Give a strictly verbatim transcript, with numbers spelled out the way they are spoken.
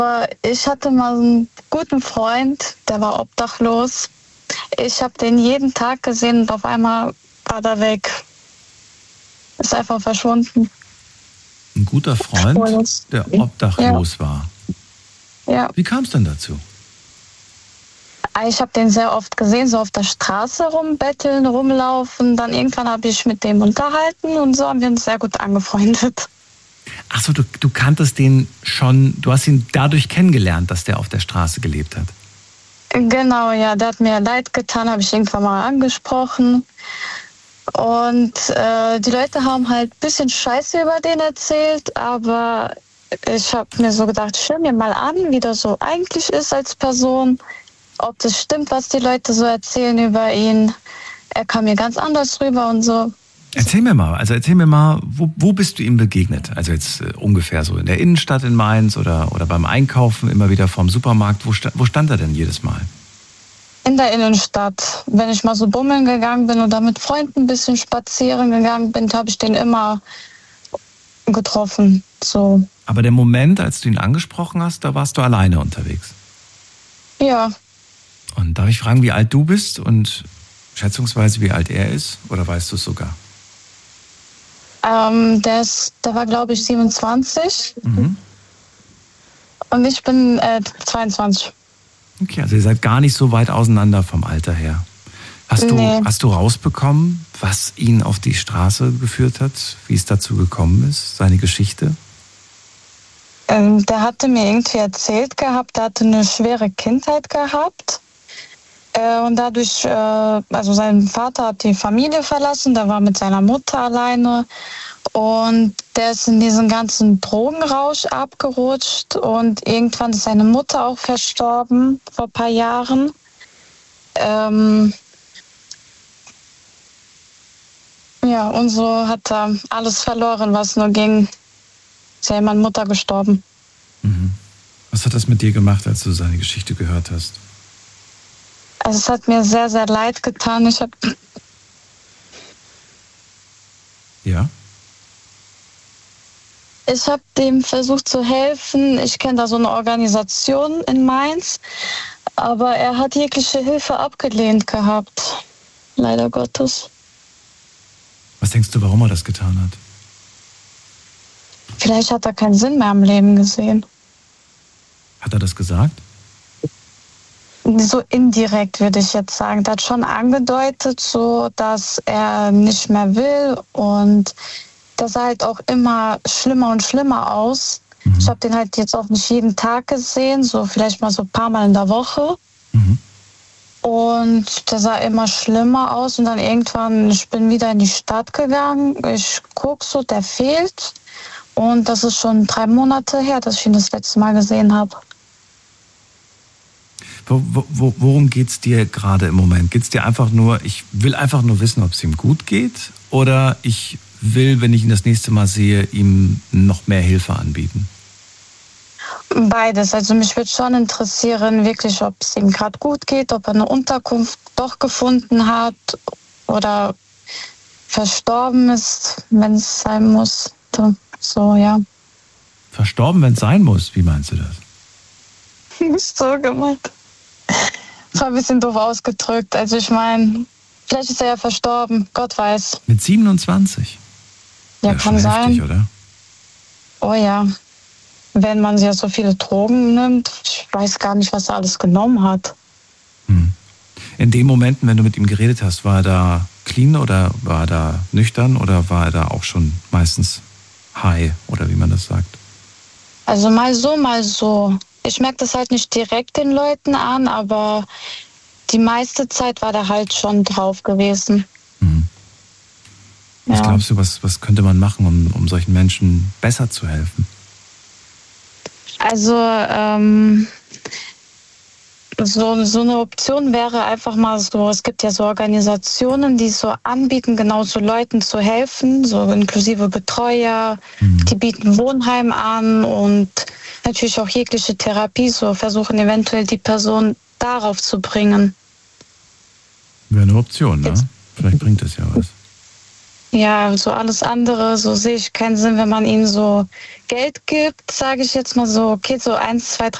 Ich hatte mal einen guten Freund, der war obdachlos. Ich habe den jeden Tag gesehen und auf einmal war er weg. Ist einfach verschwunden. Ein guter Freund, der obdachlos ja. war. Ja. Wie kam es denn dazu? Ich habe den sehr oft gesehen, so auf der Straße rumbetteln, rumlaufen. Dann irgendwann habe ich mit dem unterhalten und so haben wir uns sehr gut angefreundet. Achso, du, du kanntest den schon, du hast ihn dadurch kennengelernt, dass der auf der Straße gelebt hat. Genau, ja, der hat mir leid getan, habe ich irgendwann mal angesprochen. Und äh, die Leute haben halt ein bisschen Scheiße über den erzählt, aber ich habe mir so gedacht, schau mir mal an, wie der so eigentlich ist als Person, ob das stimmt, was die Leute so erzählen über ihn. Er kam mir ganz anders rüber und so. Erzähl mir mal, also erzähl mir mal, wo, wo bist du ihm begegnet? Also jetzt äh, ungefähr so in der Innenstadt in Mainz oder, oder beim Einkaufen immer wieder vorm Supermarkt. Wo, sta- wo stand er denn jedes Mal? In der Innenstadt. Wenn ich mal so bummeln gegangen bin oder mit Freunden ein bisschen spazieren gegangen bin, habe ich den immer getroffen. So. Aber der Moment, als du ihn angesprochen hast, da warst du alleine unterwegs. Ja. Und darf ich fragen, wie alt du bist und schätzungsweise wie alt er ist? Oder weißt du es sogar? Ähm, der, ist, der war, glaube ich, siebenundzwanzig. Mhm. Und ich bin äh, zweiundzwanzig. Okay, also ihr seid gar nicht so weit auseinander vom Alter her. Hast du, Nee. hast du rausbekommen, was ihn auf die Straße geführt hat? Wie es dazu gekommen ist? Seine Geschichte? Ähm, der hatte mir irgendwie erzählt gehabt, der hatte eine schwere Kindheit gehabt. Äh, und dadurch, äh, also sein Vater hat die Familie verlassen, der war mit seiner Mutter alleine. Und der ist in diesen ganzen Drogenrausch abgerutscht. Und irgendwann ist seine Mutter auch verstorben, vor ein paar Jahren. Ähm ja, und so hat er alles verloren, was nur ging. Ist ja meine Mutter gestorben. Mhm. Was hat das mit dir gemacht, als du seine Geschichte gehört hast? Also es hat mir sehr, sehr leid getan. Ich habe Ja? ich hab dem versucht zu helfen. Ich kenne da so eine Organisation in Mainz. Aber er hat jegliche Hilfe abgelehnt gehabt. Leider Gottes. Was denkst du, warum er das getan hat? Vielleicht hat er keinen Sinn mehr am Leben gesehen. Hat er das gesagt? So indirekt würde ich jetzt sagen. Der hat schon angedeutet, so, dass er nicht mehr will und das sah halt auch immer schlimmer und schlimmer aus. Mhm. Ich habe den halt jetzt auch nicht jeden Tag gesehen, so vielleicht mal so ein paar Mal in der Woche. Mhm. Und der sah immer schlimmer aus und dann irgendwann, ich bin wieder in die Stadt gegangen. Ich guck so, der fehlt. Und das ist schon drei Monate her, dass ich ihn das letzte Mal gesehen habe. Wo, wo, worum geht's dir gerade im Moment? Geht's dir einfach nur, ich will einfach nur wissen, ob es ihm gut geht? Oder ich will, wenn ich ihn das nächste Mal sehe, ihm noch mehr Hilfe anbieten? Beides. Also mich würde schon interessieren, wirklich, ob es ihm gerade gut geht, ob er eine Unterkunft doch gefunden hat oder verstorben ist, wenn es sein muss. So, ja. Verstorben, wenn es sein muss? Wie meinst du das? Nicht so gemeint. Das war ein bisschen doof ausgedrückt. Also ich meine, vielleicht ist er ja verstorben. Gott weiß. Mit siebenundzwanzig? Ja, Ja, kann schon sein. heftig, oder? Oh ja. Wenn man ja so viele Drogen nimmt, ich weiß gar nicht, was er alles genommen hat. Hm. In den Momenten, wenn du mit ihm geredet hast, war er da clean oder war er da nüchtern oder war er da auch schon meistens high oder wie man das sagt? Also mal so, mal so. Ich merke das halt nicht direkt den Leuten an, aber die meiste Zeit war der halt schon drauf gewesen. Hm. Was Ja. glaubst du, was, was könnte man machen, um, um solchen Menschen besser zu helfen? Also ähm, so, so eine Option wäre einfach mal so, es gibt ja so Organisationen, die so anbieten, genau so Leuten zu helfen, so inklusive Betreuer, mhm. die bieten Wohnheim an und natürlich auch jegliche Therapie, so versuchen eventuell die Person darauf zu bringen. Wäre eine Option, ne? Jetzt. Vielleicht bringt das ja was. Ja, so alles andere, so sehe ich keinen Sinn, wenn man ihnen so Geld gibt, sage ich jetzt mal so, okay, so eins, zwei, drei